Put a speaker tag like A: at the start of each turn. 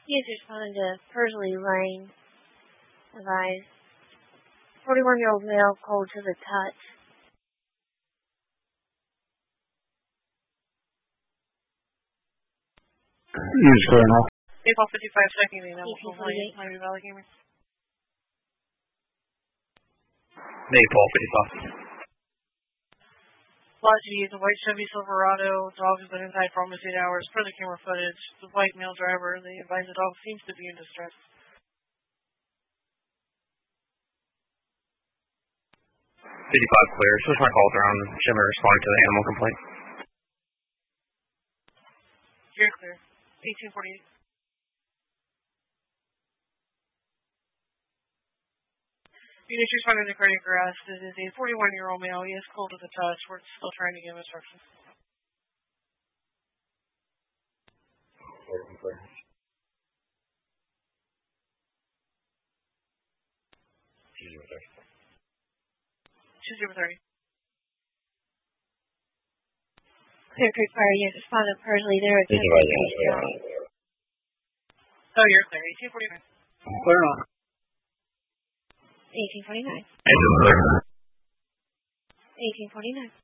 A: He is responding to Pursley Lane. Advised. 41-year-old male, cold to the touch.
B: Use Colonel.
C: April 55 second email.
A: Miami
C: Valley Gaming.
D: Maple 55.
C: Lot G is a white Chevy Silverado. Dog has been inside for almost 8 hours. Per the camera footage, the white male driver, they advise the dog seems to be in distress.
D: 55 clear. Switch my calls around. Shimmer responding to the animal complaint.
C: Very clear. 1848. Unit responding to cardiac arrest. This is a 41-year-old male. He is cold to the touch. We're still trying to give instructions. Choose 30.
A: Clear Creek Fire Unit responded Pursley. They're at 10.
C: Oh, you're clear. 1849.
B: Clear on.
A: 1849. 1849.